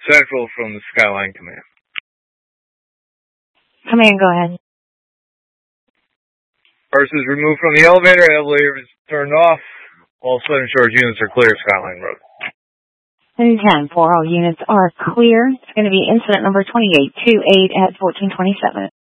Central from the Skyline Command. Command, go ahead. Persons removed from the elevator. Elevator is turned off. All Southern Shores units are clear. Skyline Road. 10-4, all units are clear. It's going to be incident number 2828 at 1427.